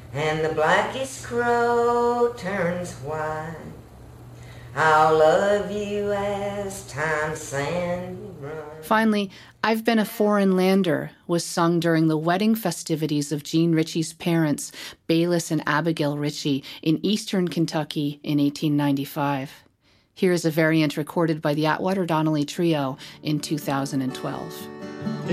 and the blackest crow turns white. I'll love you as time sand runs. Finally, I've Been a Foreign Lander was sung during the wedding festivities of Jean Ritchie's parents, Bayless and Abigail Ritchie, in eastern Kentucky in 1895. Here is a variant recorded by the Atwater Donnelly Trio in 2012.